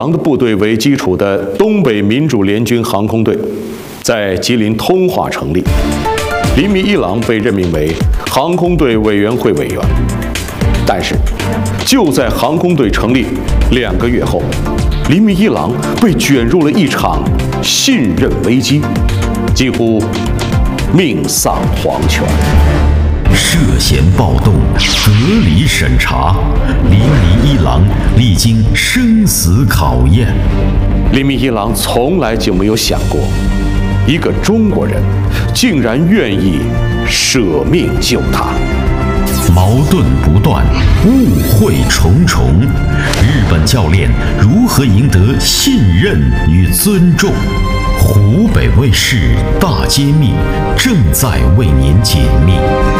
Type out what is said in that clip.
的部队为基础的东北民主联军航空队，在吉林通化成立。林密一郎被任命为航空队委员会委员。但是，就在航空队成立2个月后，林密一郎被卷入了一场信任危机，几乎命丧黄泉。 涉嫌暴动，隔离审查，林密一郎历经生死考验。 林密一郎从来就没有想过，一个中国人竟然愿意舍命救他。 矛盾不断，误会重重，日本教练如何赢得信任与尊重？湖北卫视大揭秘正在为您解密。